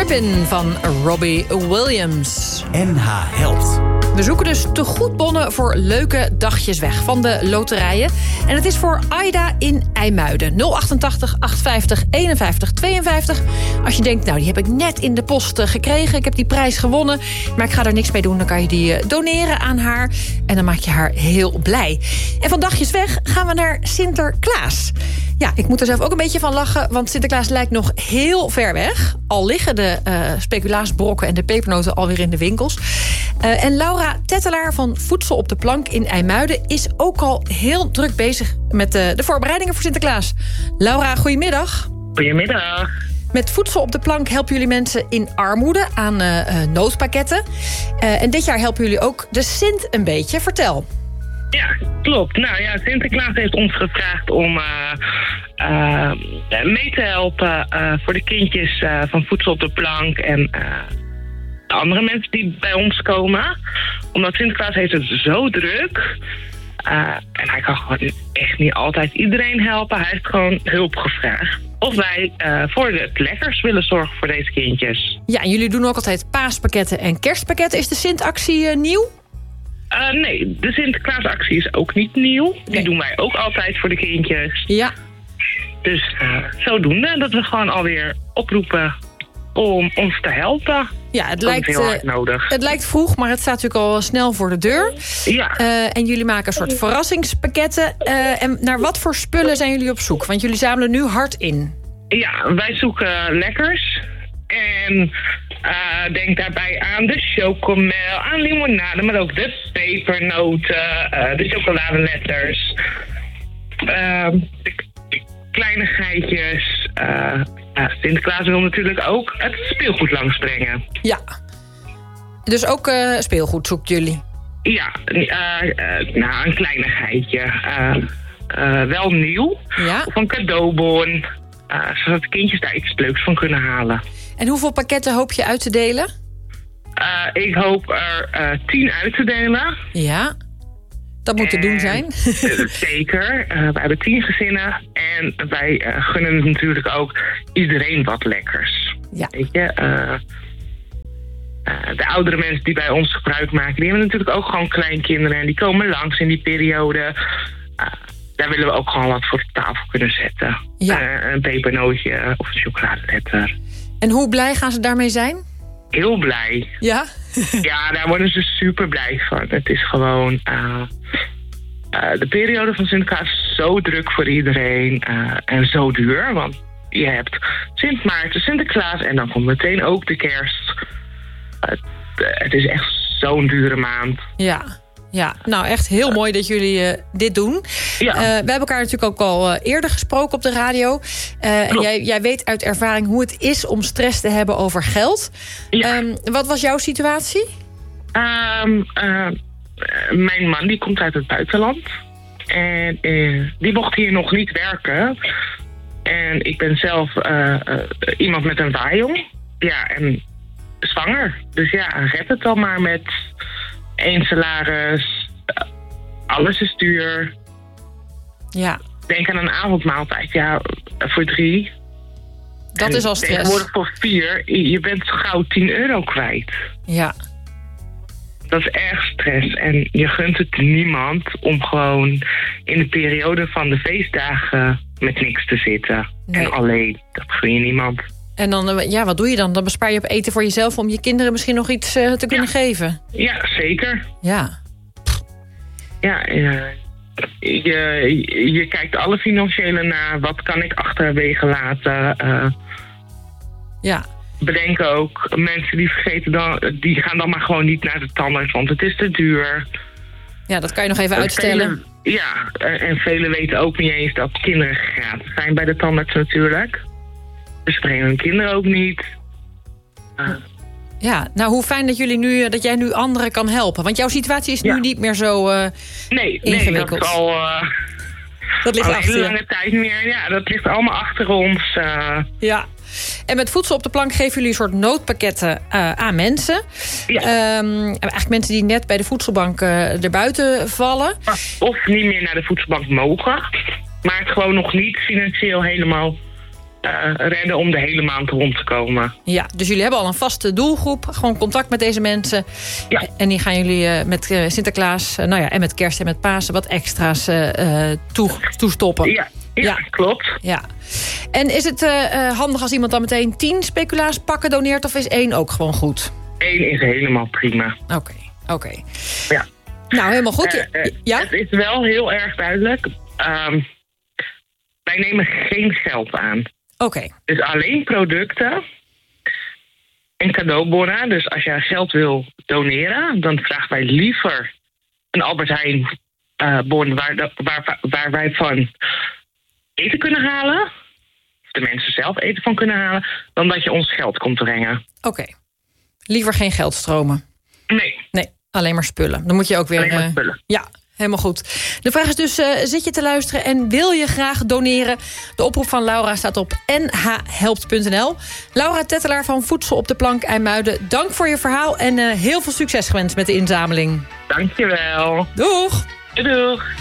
Trippin' van Robbie Williams. NH helpt. We zoeken dus tegoedbonnen voor leuke dagjes weg van de loterijen. En het is voor Aida in IJmuiden. 088 850 51 52. Als je denkt, nou, die heb ik net in de post gekregen. Ik heb die prijs gewonnen, maar ik ga er niks mee doen. Dan kan je die doneren aan haar. En dan maak je haar heel blij. En van dagjes weg gaan we naar Sinterklaas. Ja, ik moet er zelf ook een beetje van lachen, want Sinterklaas lijkt nog heel ver weg. Al liggen de speculaasbrokken en de pepernoten alweer in de winkels. En Laura Tettelaar van Voedsel op de Plank in IJmuiden is ook al heel druk bezig met de voorbereidingen voor Sinterklaas. Laura, goedemiddag. Goedemiddag. Met Voedsel op de Plank helpen jullie mensen in armoede aan noodpakketten. En dit jaar helpen jullie ook de Sint een beetje. Vertel. Ja, klopt. Nou ja, Sinterklaas heeft ons gevraagd om mee te helpen voor de kindjes van Voedsel op de Plank en de andere mensen die bij ons komen. Omdat Sinterklaas heeft het zo druk. En hij kan gewoon echt niet altijd iedereen helpen. Hij heeft gewoon hulp gevraagd. Of wij voor het lekkers willen zorgen voor deze kindjes. Ja, en jullie doen ook altijd paaspakketten en kerstpakketten. Is de Sint-actie nieuw? Nee, de Sinterklaasactie is ook niet nieuw. Die doen wij ook altijd voor de kindjes. Ja. Dus zodoende dat we gewoon alweer oproepen om ons te helpen. Ja, het lijkt vroeg, maar het staat natuurlijk al snel voor de deur. Ja. En jullie maken een soort verrassingspakketten. En naar wat voor spullen zijn jullie op zoek? Want jullie zamelen nu hard in. Ja, wij zoeken lekkers. En denk daarbij aan de chocomel, aan limonade, maar ook de pepernoten, de chocoladeletters, de kleinigheidjes. Sinterklaas wil natuurlijk ook het speelgoed langsbrengen. Ja, dus ook speelgoed zoekt jullie? Ja, nou, een kleinigheidje. Wel nieuw. Ja? Of een cadeaubon, zodat de kindjes daar iets leuks van kunnen halen. En hoeveel pakketten hoop je uit te delen? Ik hoop er 10 uit te delen. Ja, dat moet te doen zijn. Zeker. We hebben 10 gezinnen. En wij gunnen natuurlijk ook iedereen wat lekkers. Ja. Weet je? De oudere mensen die bij ons gebruik maken, die hebben natuurlijk ook gewoon kleinkinderen. En die komen langs in die periode. Daar willen we ook gewoon wat voor de tafel kunnen zetten. Ja. Een pepernootje of een chocoladeletter. En hoe blij gaan ze daarmee zijn? Heel blij. Ja? Ja, daar worden ze super blij van. Het is gewoon de periode van Sinterklaas is zo druk voor iedereen en zo duur. Want je hebt Sint Maarten, Sinterklaas en dan komt meteen ook de kerst. Het is echt zo'n dure maand. Ja, nou echt heel mooi dat jullie dit doen. Ja. We hebben elkaar natuurlijk ook al eerder gesproken op de radio. En jij weet uit ervaring hoe het is om stress te hebben over geld. Ja. Wat was jouw situatie? Mijn man die komt uit het buitenland. En die mocht hier nog niet werken. En ik ben zelf iemand met een waaijong. Ja, en zwanger. Dus ja, red het dan maar met 1 salaris. Alles is duur. Ja. Denk aan een avondmaaltijd. Ja, voor 3. Dat is al stress. Tegenwoordig voor 4. Je bent gauw €10 kwijt. Ja. Dat is erg stress. En je gunt het niemand om gewoon in de periode van de feestdagen met niks te zitten. Nee. En alleen, dat gun je niemand. En dan, ja, wat doe je dan? Dan bespaar je op eten voor jezelf om je kinderen misschien nog iets te kunnen geven. Ja, zeker. Ja. Ja, je kijkt alle financiële naar. Wat kan ik achterwege laten? Ja. Bedenk ook, mensen die vergeten die gaan dan maar gewoon niet naar de tandarts, want het is te duur. Ja, dat kan je nog even uitstellen. En velen weten ook niet eens dat kinderen gratis zijn bij de tandarts natuurlijk. Dus ze brengen hun kinderen ook niet. Ja, nou hoe fijn dat jij nu anderen kan helpen. Want jouw situatie is nu niet meer zo ingewikkeld. Dat ligt al achter een lange tijd meer. Ja, dat ligt allemaal achter ons. Ja. En met Voedsel op de Plank geven jullie een soort noodpakketten aan mensen. Ja. Eigenlijk mensen die net bij de voedselbank erbuiten vallen. Of niet meer naar de voedselbank mogen. Maar het gewoon nog niet financieel helemaal redden om de hele maand rond te komen. Ja, dus jullie hebben al een vaste doelgroep. Gewoon contact met deze mensen. Ja. En die gaan jullie met Sinterklaas en met Kerst en met Pasen wat extra's toestoppen. Ja, klopt. Ja. En is het handig als iemand dan meteen 10 speculaaspakken doneert... of is 1 ook gewoon goed? 1 is helemaal prima. Oké. Ja. Nou, helemaal goed. Ja? Het is wel heel erg duidelijk. Wij nemen geen geld aan. Oké. Dus alleen producten en cadeaubonnen. Dus als je geld wil doneren, dan vragen wij liever een Albert Heijn bon waar wij van eten kunnen halen. Of de mensen zelf eten van kunnen halen. Dan dat je ons geld komt brengen. Oké. Liever geen geldstromen. Nee, alleen maar spullen. Dan moet je ook weer... alleen maar spullen. Ja. Helemaal goed. De vraag is dus, zit je te luisteren en wil je graag doneren? De oproep van Laura staat op nhhelpt.nl. Laura Tettelaar van Voedsel op de Plank IJmuiden. Dank voor je verhaal en heel veel succes gewenst met de inzameling. Dankjewel. Doeg! Doeg!